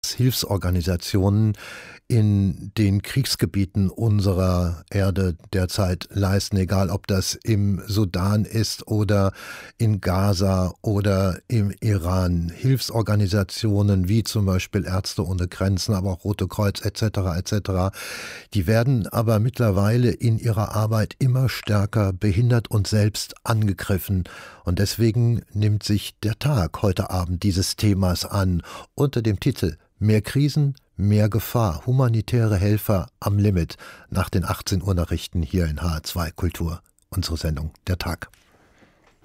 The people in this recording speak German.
Hilfsorganisationen in den Kriegsgebieten unserer Erde derzeit leisten, egal ob das im Sudan ist oder in Gaza oder im Iran. Hilfsorganisationen wie zum Beispiel Ärzte ohne Grenzen, aber auch Rote Kreuz etc. etc. Die werden aber mittlerweile in ihrer Arbeit immer stärker behindert und selbst angegriffen. Und deswegen nimmt sich der Tag heute Abend dieses Themas an unter dem Titel Mehr Krisen, mehr Gefahr, humanitäre Helfer am Limit nach den 18 Uhr Nachrichten hier in HR2 Kultur, unsere Sendung Der Tag.